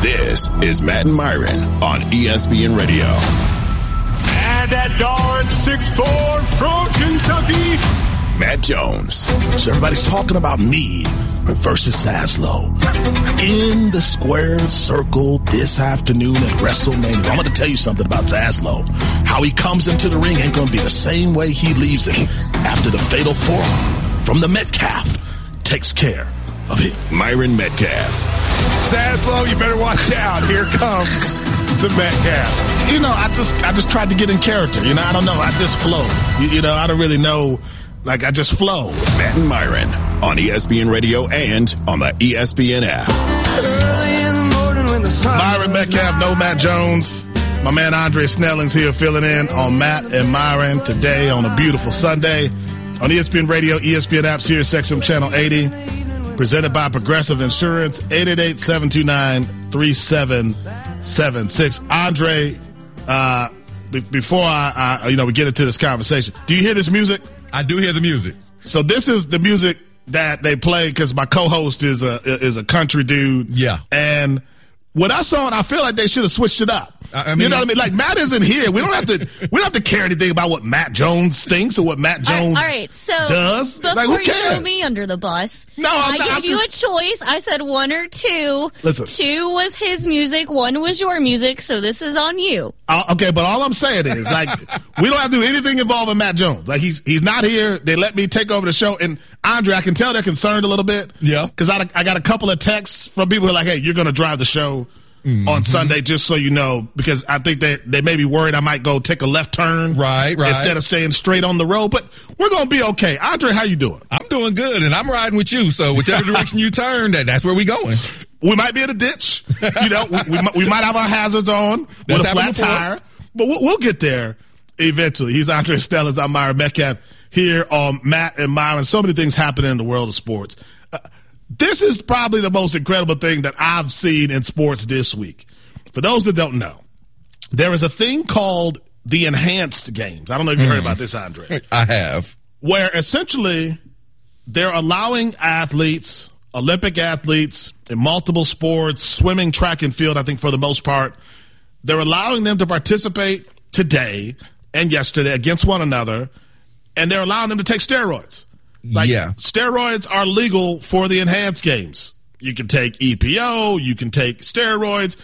This is Matt and Myron on ESPN Radio. And that guard, 6'4" from Kentucky, Matt Jones. So everybody's talking about me versus Zaslow in the square circle this afternoon at WrestleMania. I'm going to tell you something about Zaslow. How he comes into the ring ain't going to be the same way he leaves it after the fatal forearm from the Metcalf takes care of him. Myron Metcalf. Zaslow, you better watch out. Here comes the Metcalf. You know, I just tried to get in character. You know, I don't know. I just flow. You know, I don't really know. Like, I just flow. Matt and Myron on ESPN Radio and on the ESPN app. Myron Metcalf, no Matt Jones. My man Andre Snelling's here filling in on Matt and Myron today on a beautiful Sunday on ESPN Radio, ESPN app, Sirius XM Channel 80. Presented by Progressive Insurance, 888-729-3776. Andre, before we get into this conversation, do you hear this music? I do hear the music. So this is the music that they play because my co-host is a country dude. Yeah. And when I saw it, I feel like they should have switched it up. I mean, you know what I mean? Like, Matt isn't here. We don't have to care anything about what Matt Jones thinks or what Matt Jones all right, so does. Before like, who you cares? throw me under the bus, No, I gave you a choice. I said one or two. Listen. 2 was his music, 1 was your music, so this is on you. Okay, but all I'm saying is, like, we don't have to do anything involving Matt Jones. Like, he's not here. They let me take over the show. And, Andre, I can tell they're concerned a little bit. Yeah. Because I got a couple of texts from people who are like, hey, you're going to drive the show on Sunday, just so you know, because I think they may be worried I might go take a left turn. Right. Instead of staying straight on the road. But we're going to be okay. Andre, how you doing? I'm doing good, and I'm riding with you. So whichever direction you turn, that's where we going. We might be in a ditch. You know, we might have our hazards on with a flat tire. But we'll get there eventually. He's Andre Stellers. I'm Myron Metcalf here on Matt and Myron. So many things happening in the world of sports. This is probably the most incredible thing that I've seen in sports this week. For those that don't know, there is a thing called the enhanced games. I don't know if you heard about this, Andre. I have. Where essentially they're allowing athletes, Olympic athletes in multiple sports, swimming, track, and field, I think for the most part, they're allowing them to participate today and yesterday against one another, and they're allowing them to take steroids. Like, steroids are legal for the enhanced games. You can take EPO, you can take steroids,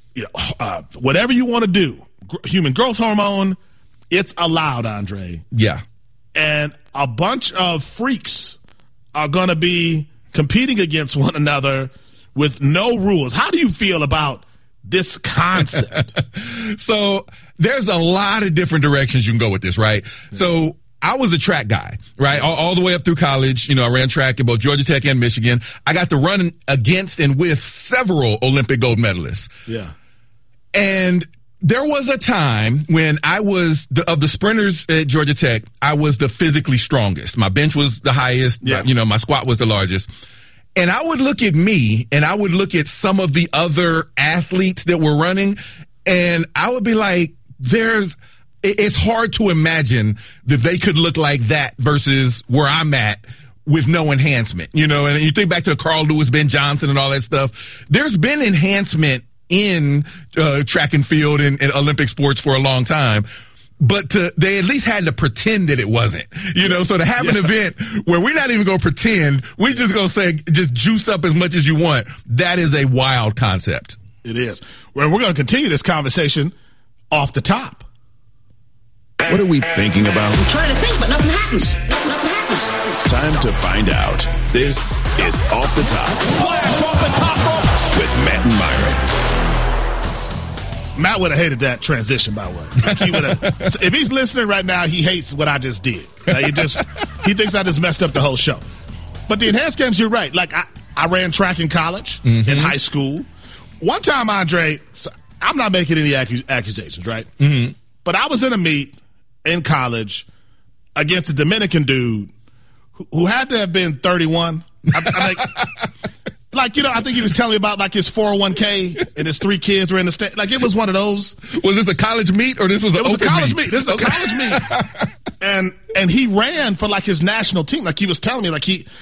whatever you want to do. Human growth hormone, it's allowed, Andre. Yeah. And a bunch of freaks are going to be competing against one another with no rules. How do you feel about this concept? So there's a lot of different directions you can go with this, right? So I was a track guy, right? All the way up through college. You know, I ran track at both Georgia Tech and Michigan. I got to run against and with several Olympic gold medalists. Yeah. And there was a time when I was, of the sprinters at Georgia Tech, I was the physically strongest. My bench was the highest. Yeah. My squat was the largest. And I would look at me and I would look at some of the other athletes that were running, and I would be like, it's hard to imagine that they could look like that versus where I'm at with no enhancement, and you think back to Carl Lewis, Ben Johnson and all that stuff. There's been enhancement in track and field and Olympic sports for a long time, but they at least had to pretend that it wasn't, so to have an event where we're not even going to pretend, we're just going to say, just juice up as much as you want. That is a wild concept. It is. Well, we're going to continue this conversation off the top. What are we thinking about? I'm trying to think, but nothing happens. Nothing happens. Time to find out. This is Off the Top. Flash off the top rope with Matt and Myron. Matt would have hated that transition, by the way. Like, he would have. If he's listening right now, he hates what I just did. Like, he thinks I just messed up the whole show. But the enhanced games, you're right. Like, I ran track in college, in high school. One time, Andre, I'm not making any accusations, right? Mm-hmm. But I was in a meet in college against a Dominican dude who had to have been 31. I think he was telling me about like his 401k and his 3 kids were in the state. Like, it was one of those. Was this a college meet or this was a college meet? This is a college meet. And he ran for like his national team. Like, he was telling me, like,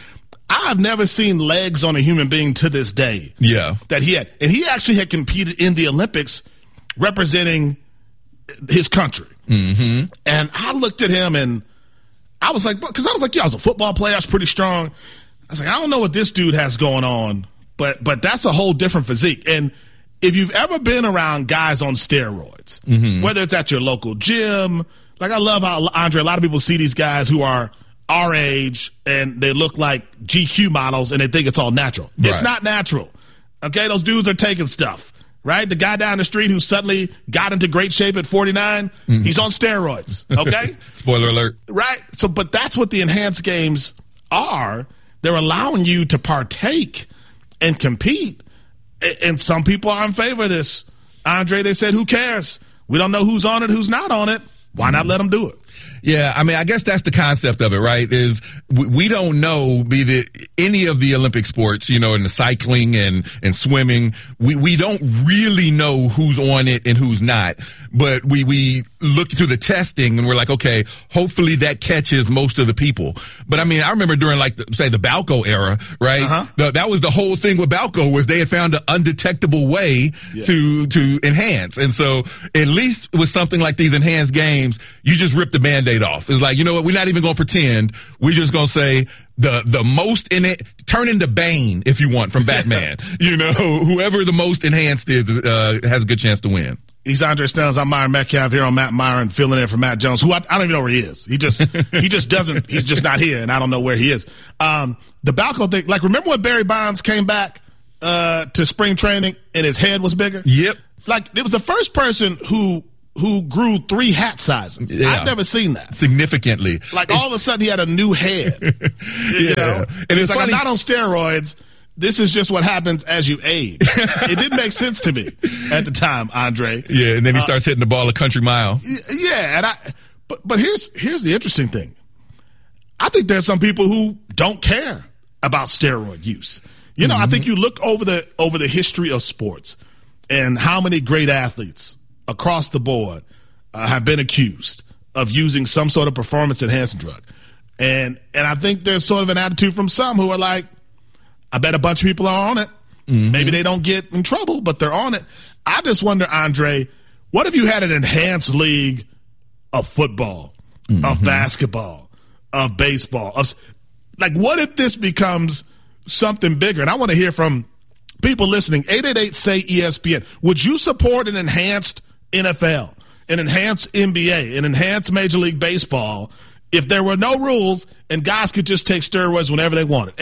I've never seen legs on a human being to this day. Yeah. That he had. And he actually had competed in the Olympics representing his country. Mm-hmm. And I looked at him and I was like, because I was like, yeah, I was a football player. I was pretty strong. I was like, I don't know what this dude has going on, but that's a whole different physique. And if you've ever been around guys on steroids, whether it's at your local gym, like I love how, Andre, a lot of people see these guys who are our age and they look like GQ models and they think it's all natural. Right. It's not natural. Okay, those dudes are taking stuff, right? The guy down the street who suddenly got into great shape at 49, he's on steroids, okay? Spoiler alert. Right? So, but that's what the enhanced games are. They're allowing you to partake and compete. And some people are in favor of this. Andre, they said, who cares? We don't know who's on it, who's not on it. Why not let them do it? Yeah, I mean, I guess that's the concept of it, right? Is we don't know any of the Olympic sports, in the cycling and swimming. We don't really know who's on it and who's not. But we look through the testing and we're like, okay, hopefully that catches most of the people. But I mean, I remember during the Balco era, right? Uh-huh. That was the whole thing with Balco was they had found an undetectable way to enhance. And so at least with something like these enhanced games, you just rip the Band-Aid off. It's like, you know what? We're not even going to pretend. We're just going to say the most in it, turn into Bane if you want from Batman. Whoever the most enhanced is has a good chance to win. He's Andre Stellings. I'm Myron Metcalf here on Matt Myron, filling in for Matt Jones, who I don't even know where he is. He just doesn't. He's just not here, and I don't know where he is. The Balco thing, like remember when Barry Bonds came back to spring training and his head was bigger? Yep. Like it was the first person who grew 3 hat sizes. Yeah. I've never seen that. Significantly. Like all of a sudden he had a new head. And it's like, I'm not on steroids. This is just what happens as you age. It didn't make sense to me at the time, Andre. Yeah, and then he starts hitting the ball a country mile. Yeah, but here's the interesting thing. I think there's some people who don't care about steroid use. I think you look over the history of sports and how many great athletes across the board have been accused of using some sort of performance-enhancing drug. And I think there's sort of an attitude from some who are like, I bet a bunch of people are on it. Maybe they don't get in trouble, but they're on it. I just wonder, Andre, what if you had an enhanced league of football, of basketball, of baseball? What if this becomes something bigger? And I want to hear from people listening. 888-SAY-ESPN. Would you support an enhanced NFL, an enhanced NBA, an enhanced Major League Baseball if there were no rules and guys could just take steroids whenever they wanted?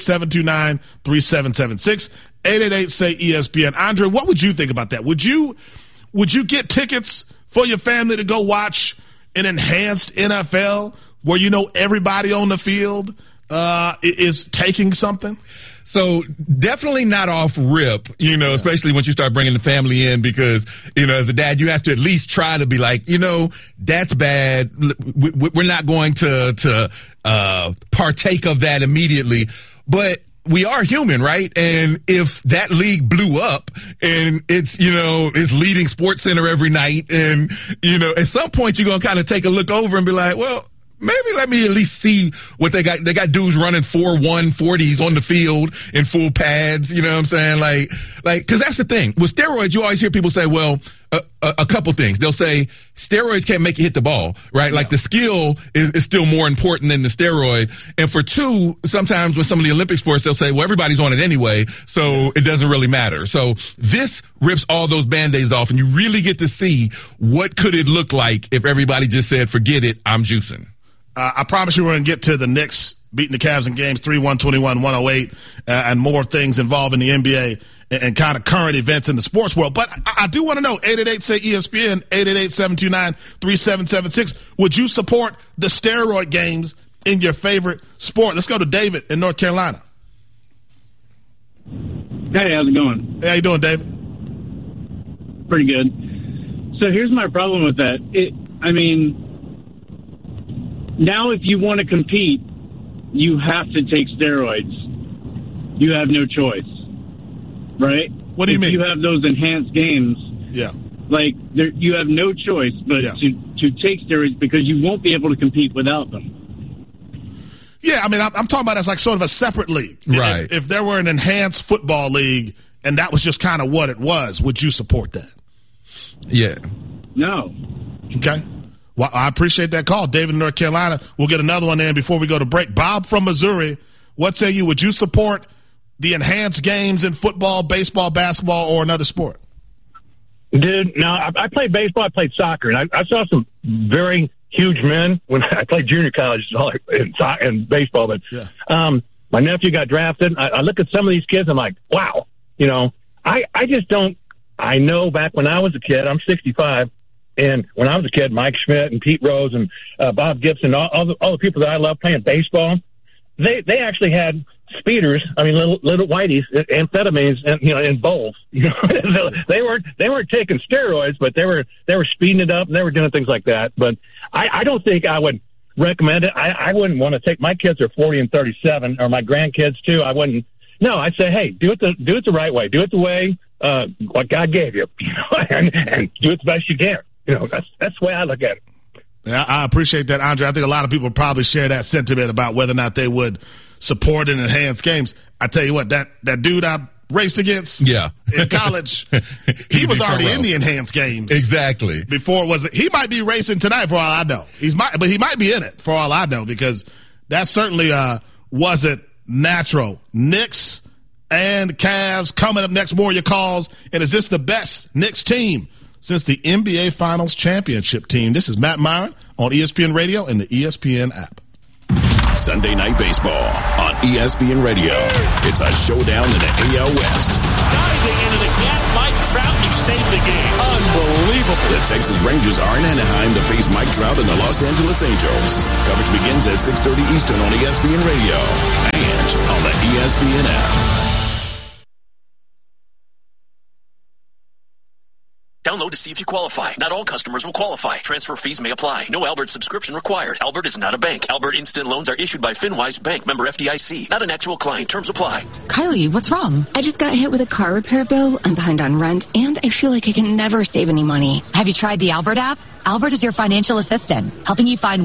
888-729-3776. 888-SAY-ESPN. Andre, what would you think about that? Would you get tickets for your family to go watch an enhanced NFL where everybody on the field is taking something? So definitely not off rip, especially once you start bringing the family in because, as a dad, you have to at least try to be like, that's bad. We're not going to partake of that immediately. But we are human, right? And if that league blew up and it's leading Sports Center every night and, at some point you're going to kind of take a look over and be like, well, maybe let me at least see what they got. They got dudes running 4.1 40s on the field in full pads. You know what I'm saying? Like, cause that's the thing with steroids. You always hear people say, well, a couple things. They'll say steroids can't make you hit the ball, right? Yeah. Like the skill is still more important than the steroid. And for two, sometimes with some of the Olympic sports, they'll say, well, everybody's on it anyway, so it doesn't really matter. So this rips all those Band-Aids off and you really get to see what could it look like if everybody just said, forget it, I'm juicing. I promise you we're going to get to the Knicks beating the Cavs in games 3-1, 21-108, and more things involving the NBA and kind of current events in the sports world. But I do want to know, 888-SAY-ESPN, 888-729-3776, would you support the steroid games in your favorite sport? Let's go to David in North Carolina. Hey, how's it going? Hey, how you doing, David? Pretty good. So here's my problem with that. Now, if you want to compete, you have to take steroids. You have no choice, right? What do you mean? You have those enhanced games. Yeah. You have no choice but to take steroids because you won't be able to compete without them. Yeah, I mean, I'm talking about as like sort of a separate league. Right. If there were an enhanced football league and that was just kind of what it was, would you support that? Yeah. No. Okay. Well, I appreciate that call. David in North Carolina. We'll get another one in before we go to break. Bob from Missouri, what say you? Would you support the enhanced games in football, baseball, basketball, or another sport? Dude, no, I played baseball, I played soccer, and I saw some very huge men when I played junior college and baseball. But my nephew got drafted. I look at some of these kids, I'm like, wow. You know, I just don't. I know back when I was a kid, I'm 65, and when I was a kid, Mike Schmidt and Pete Rose and Bob Gibson, all the people that I love playing baseball, they actually had speeders. I mean, little whiteys, amphetamines, and in bowls. So they weren't taking steroids, but they were speeding it up and they were doing things like that. But I don't think I would recommend it. I wouldn't want to take my kids are 40 and 37, or my grandkids too. I wouldn't. No, I'd say, hey, do it the right way. Do it the way what God gave you, and do it the best you can. That's the way I look at it. Yeah, I appreciate that, Andre. I think a lot of people probably share that sentiment about whether or not they would support an enhanced games. I tell you what, that dude I raced against in college, he was already in the enhanced games. Exactly. Before he might be racing tonight for all I know. He might be in it for all I know, because that certainly wasn't natural. Knicks and Cavs coming up next. More of your calls. And is this the best Knicks team since the NBA Finals championship team? This is Matt Myron on ESPN Radio and the ESPN app. Sunday Night Baseball on ESPN Radio. It's a showdown in the AL West. Diving into the gap, Mike Trout, he saved the game. Unbelievable. The Texas Rangers are in Anaheim to face Mike Trout and the Los Angeles Angels. Coverage begins at 6:30 Eastern on ESPN Radio and on the ESPN app. Download to see if you qualify. Not all customers will qualify. Transfer fees may apply. No Albert subscription required. Albert is not a bank. Albert Instant Loans are issued by FinWise Bank, member FDIC. Not an actual client. Terms apply. Kylie, what's wrong? I just got hit with a car repair bill. I'm behind on rent, and I feel like I can never save any money. Have you tried the Albert app? Albert is your financial assistant, helping you find